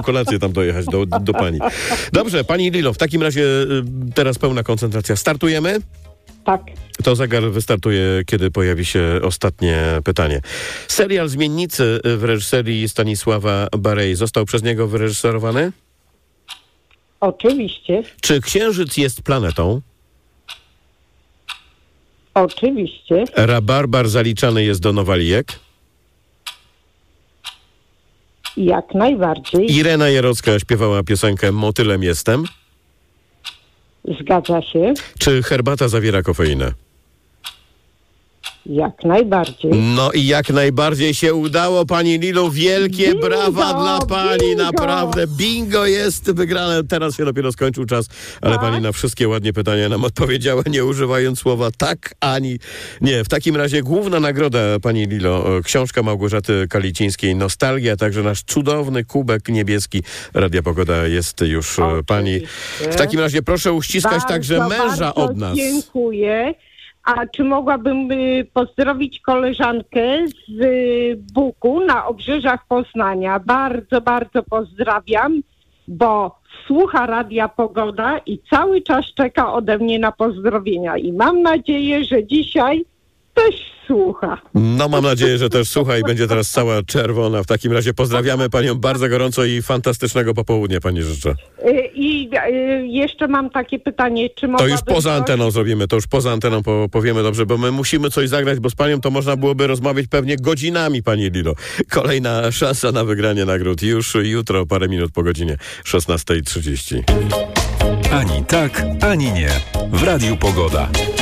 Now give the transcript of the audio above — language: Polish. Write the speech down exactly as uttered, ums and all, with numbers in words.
kolację tam dojechać do, do pani. Dobrze, pani Lilo, w takim razie teraz pełna koncentracja. Startujemy? Tak. To zegar wystartuje, kiedy pojawi się ostatnie pytanie. Serial Zmiennicy w reżyserii Stanisława Barei został przez niego wyreżyserowany? Oczywiście. Czy Księżyc jest planetą? Oczywiście. Rabarbar zaliczany jest do Nowalijek? Jak najbardziej. Irena Jarocka śpiewała piosenkę Motylem jestem? Zgadza się. Czy herbata zawiera kofeinę? Jak najbardziej. No i jak najbardziej się udało, pani Lilu. Wielkie Bingo, brawa dla pani. bingo. Naprawdę. Bingo jest wygrane. Teraz się dopiero skończył czas, ale Tak. pani na wszystkie ładnie pytania nam odpowiedziała, nie używając słowa tak ani nie. W takim razie główna nagroda, pani Lilo, książka Małgorzaty Kalicińskiej Nostalgia, także nasz cudowny kubek niebieski Radia Pogoda jest już Oczywiście. pani. W takim razie proszę uściskać Bardzo, także męża bardzo od nas. Dziękuję. A czy mogłabym y, pozdrowić koleżankę z y, Buku na obrzeżach Poznania? Bardzo, bardzo pozdrawiam, bo słucha Radia Pogoda i cały czas czeka ode mnie na pozdrowienia. I mam nadzieję, że dzisiaj też słucha. No mam nadzieję, że też słucha i będzie teraz cała czerwona. W takim razie pozdrawiamy panią bardzo gorąco i fantastycznego popołudnia pani życzę. Y, I y, jeszcze mam takie pytanie, czy To mogłabym... już poza anteną zrobimy, to już poza anteną po, powiemy dobrze, bo my musimy coś zagrać, bo z panią to można byłoby rozmawiać pewnie godzinami, pani Lilo. Kolejna szansa na wygranie nagród już jutro, parę minut po godzinie szesnasta trzydzieści. Ani tak, ani nie. W Radiu Pogoda.